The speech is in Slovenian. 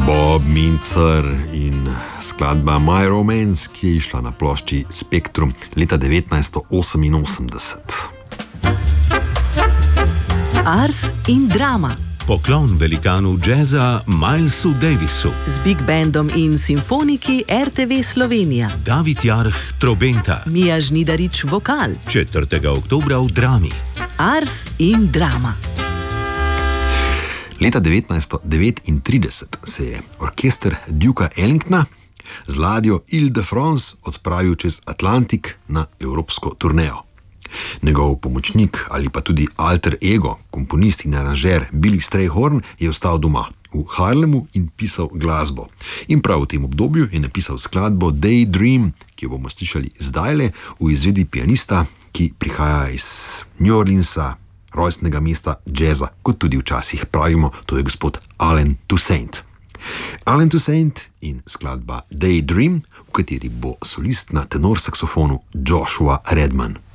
Bob Mincer in skladba My Romance, ki je išla na plošči Spektrum leta 1988. Ars in drama. Poklon velikanu džeza Milesu Davisu. Z Big Bandom in simfoniki RTV Slovenija. David Jarh trobenta. Mija Žnidarič vokal. 4. oktobra v Drami. Ars in drama. Leta 1939 se je orkester Dukea Ellingtona z ladjo Ile-de-France odpravil čez Atlantik na evropsko turnejo. Njegov pomočnik ali pa tudi alter ego, komponist in aranžer Billy Strayhorn je ostal doma v Harlemu in pisal glasbo. In prav v tem obdobju je napisal skladbo Daydream, ki jo bomo slišali zdajle v izvedbi pianista, ki prihaja iz New Orleansa, rojstnega mesta džeza, kot tudi včasih pravimo, to je gospod Allen Toussaint. Allen Toussaint in skladba Daydream, v kateri bo solist na tenor saksofonu Joshua Redman.